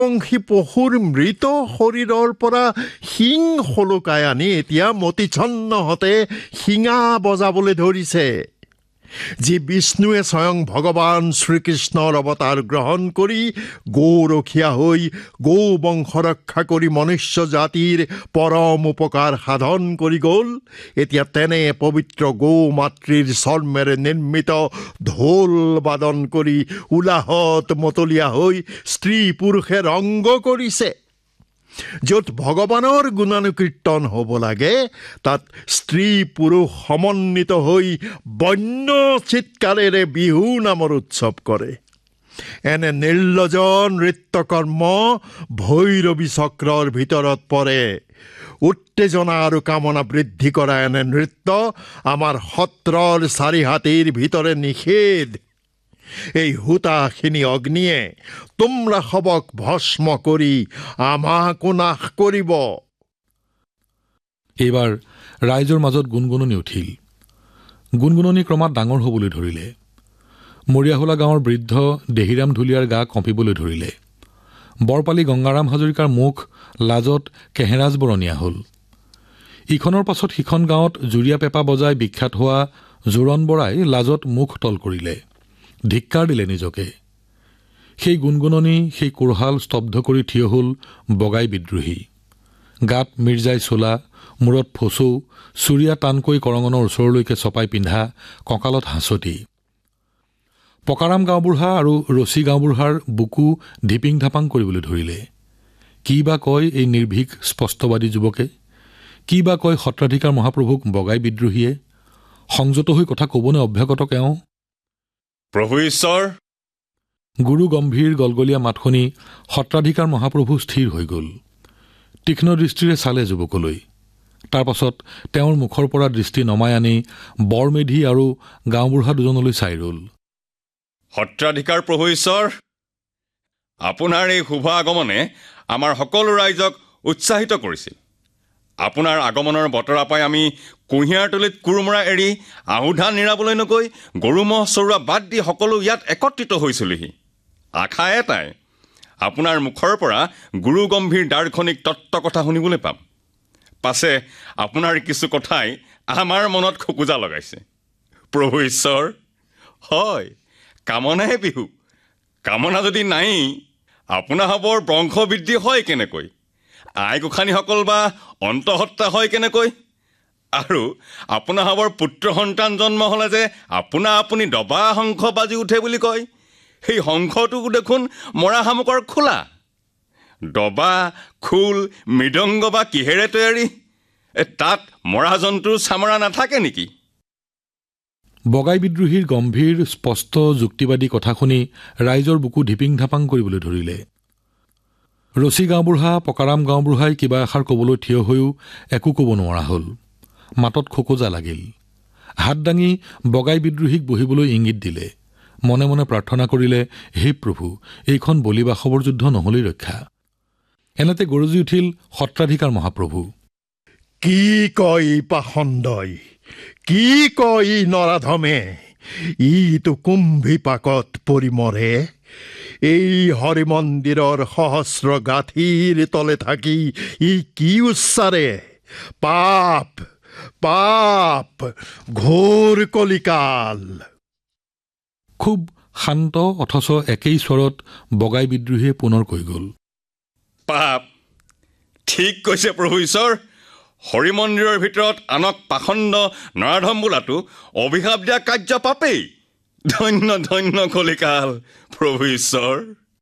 বংশী পশুৰ মৃত শৰীৰৰ পৰা শিং সলকাই আনি এতিয়া মতিছন্নহতে শিঙা বজাবলৈ ধৰিছে। যি বিষ্ণুৱে স্বয়ং ভগৱান শ্ৰীকৃষ্ণৰ অৱতাৰ গ্ৰহণ কৰি গৌৰখীয়া হৈ গৌ বংশ ৰক্ষা কৰি মনুষ্য জাতিৰ পৰম উপকাৰ সাধন কৰি গ'ল, এতিয়া তেনে পবিত্ৰ গৌ মাতৃৰ চৰ্মেৰে নিৰ্মিত ঢোল বাদন কৰি উলাহত মতলীয়া হৈ স্ত্ৰী পুৰুষে ৰংগ কৰিছে। য'ত ভগৱানৰ গুণানুকীৰ্তন হ'ব লাগে, তাত স্ত্ৰী পুৰুষ সমন্বিত হৈ বন্য চিৎকাৰেৰে বিহু নামৰ উৎসৱ কৰে। এনে নিৰ্লজ নৃত্যকৰ্ম ভৈৰৱী চক্ৰৰ ভিতৰত পৰে। উত্তেজনা আৰু কামনা বৃদ্ধি কৰা এনে নৃত্য আমাৰ সত্ৰৰ চাৰিহাতীৰ ভিতৰে নিষেধ। এই হুতাখিনি অগ্নিয়ে তোমরা সবক ভস্ম কৰি আমাকো নাশ কৰিব। এইবাৰ ৰাইজৰ মাজত গুণগুণনি উঠিল। গুণগুণনি ক্ৰমাৎ ডাঙৰ হ'বলৈ ধৰিলে। মৰিয়াহোলা গাঁৱৰ বৃদ্ধ দেহিৰাম ঢুলীয়াৰ গা কঁপিবলৈ ধৰিলে। বৰপালি গংগাৰাম হাজৰিকাৰ মুখ লাজত কেহেৰাজ বৰণীয়া হ'ল। ইখনৰ পাছত সিখন গাঁৱত জুৰীয়া পেঁপা বজাই বিখ্যাত হোৱা জোৰণ বৰাই লাজত মুখ তল কৰিলে, ধিক্কাৰ দিলে নিজকে। সেই গুণগুণনি, সেই কোৰহাল স্তব্ধ কৰি থিয় হ'ল বগাই বিদ্ৰোহী। গাত মিৰ্জাই চোলা, মূৰত ফচৌ, চুৰিয়া টানকৈ কৰঙনৰ ওচৰলৈকে চপাই পিন্ধা, কঁকালত হাঁচতি। পকাৰাম গাঁওবুঢ়া আৰু ৰচী গাঁওবুঢ়াৰ বুকু ধিপিং ধাপাং কৰিবলৈ ধৰিলে। কি বা কয় এই নিৰ্ভীক স্পষ্টবাদী যুৱকে? কি বা কয় সত্ৰাধিকাৰ মহাপ্ৰভুক বগাই বিদ্ৰোহীয়ে? সংযত হৈ কথা ক'বনে অভ্যাগত এওঁ? প্ৰভু ঈশ্বৰ! গুৰু গম্ভীৰ গলগলীয়া মাত শুনি সত্ৰাধিকাৰ মহাপ্ৰভু স্থিৰ হৈ গ'ল। তীক্ষ্ণ দৃষ্টিৰে চালে যুৱকলৈ। তাৰ পাছত তেওঁৰ মুখৰ পৰা দৃষ্টি নমাই আনি বৰমেধি আৰু গাঁওবুঢ়া দুজনলৈ চাই ৰ'ল। সত্ৰাধিকাৰ প্ৰভু ঈশ্বৰ, আপোনাৰ এই শুভ আগমনে আমাৰ সকলো ৰাইজক উৎসাহিত কৰিছিল। আপোনাৰ আগমনৰ বতৰা পাই আমি কুঁহিয়াৰ তলিত কোৰমৰা এৰি আহুধান নিৰাবলৈ নকৈ গৰু ম'হ চৰোৱা বাদ দি সকলো ইয়াত একত্ৰিত হৈছিলোহি। আশা এটাই, আপোনাৰ মুখৰ পৰা গুৰু গম্ভীৰ দাৰ্শনিক তত্ত্ব কথা শুনিবলৈ পাম। পাছে আপোনাৰ কিছু কথাই আমাৰ মনত খোকোজা লগাইছে। প্ৰভু ঈশ্বৰ, হয়, কামনাহে বিহু। কামনা যদি নাই, আপোনাসৱৰ বংশবৃদ্ধি হয় কেনেকৈ? আই গোসাঁনীসকল বা অন্তঃসত্ত্বা হয় কেনেকৈ? আৰু আপোনাসৱৰ পুত্ৰ সন্তান জন্ম হ'লে যে আপুনি দবা শংখ বাজি উঠে বুলি কয়, সেই শংখটো দেখোন মৰা শামুকৰ খোলা। দবা, খোল, মৃদংগ বা কিহেৰে তৈয়াৰী? তাত মৰা জন্তুৰ চামৰা নাথাকে নেকি? বগাই বিদ্ৰোহীৰ গম্ভীৰ স্পষ্ট যুক্তিবাদী কথা শুনি ৰাইজৰ বুকু ধিপিং ধাপাং কৰিবলৈ ধৰিলে। ৰচী গাঁওবুঢ়া, পকাৰাম গাঁওবুঢ়াই কিবা এষাৰ ক'বলৈ থিয় হৈও একো ক'ব নোৱাৰা হ'ল। মাতত খোকোজা লাগিল। হাত দাঙি বগাই বিদ্ৰোহীক বহিবলৈ ইংগিত দিলে। মনে মনে প্ৰাৰ্থনা কৰিলে, হে প্ৰভু, এইখন বলিবাসৱৰ যুদ্ধ নহ'লেই ৰক্ষা। এনেতে গৰজি উঠিল সত্ৰাধিকাৰ মহাপ্ৰভু। কি কয় পাখণ্ডই, কি কয় নৰাধমে? ইটো কুম্ভী পাকত পৰি মৰে। এই হৰি মন্দিৰৰ সহস্ৰ গাঁঠিৰ তলে থাকি ই কি উচ্চাৰে? পাপ, পাপ, ঘোৰ কলিকাল। খুব শান্ত অথচ একেই স্বৰত বগাই বিদ্ৰোহীয়ে পুনৰ কৈ গ'ল। পাপ, ঠিক কৈছে প্ৰভু ঈশ্বৰ। হৰি মন্দিৰৰ ভিতৰত আনক পাখণ্ড নৰাধম বোলাটো অভিশাপ দিয়া কাৰ্য পাপেই। ধন্য ধন্য কলিকাল প্ৰভু ঈশ্বৰ।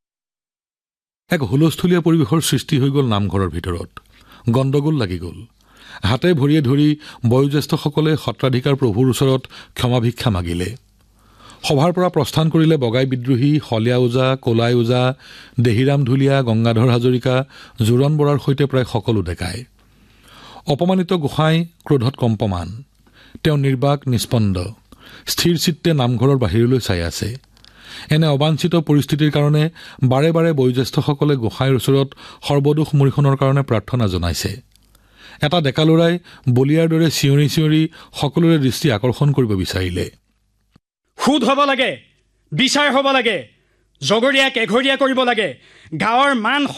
এক হুলস্থুলীয়া পৰিৱেশৰ সৃষ্টি হৈ গ'ল নামঘৰৰ ভিতৰত। গণ্ডগোল লাগি গ'ল। হাতে ভৰিয়ে ধৰি বয়োজ্যেষ্ঠসকলে সত্ৰাধিকাৰ প্ৰভুৰ ওচৰত ক্ষমা ভিক্ষা মাগিলে। সভাৰ পৰা প্ৰস্থান কৰিলে বগাই বিদ্ৰোহী, শলিয়া ওজা, কলাই ওজা, দেহিৰাম ঢুলীয়া, গংগাধৰ হাজৰিকা, জোৰণ বৰাৰ সৈতে প্ৰায় সকলো ডেকাই। অপমানিত গোসাঁই ক্ৰোধত কম্পমান। তেওঁ নিৰ্বাক, নিস্পন্দ, স্থিৰ চিত্তে নামঘৰৰ বাহিৰলৈ চাই আছে। এনে অবাঞ্ছিত পৰিস্থিতিৰ কাৰণে বাৰে বাৰে বয়োজ্যেষ্ঠসকলে গোসাঁইৰ ওচৰত সৰ্বদোষ মৰিখনৰ কাৰণে প্ৰাৰ্থনা জনাইছে। এটা ডেকা ল'ৰাই বলিয়াৰ দৰে চিঞৰি চিঞৰি সকলোৰে দৃষ্টি আকৰ্ষণ কৰিব বিচাৰিলে। সুদ হ'ব লাগে, বিচাৰ হ'ব লাগে, জগৰীয়াক এঘৰীয়া কৰিব লাগে। গাঁৱৰ মান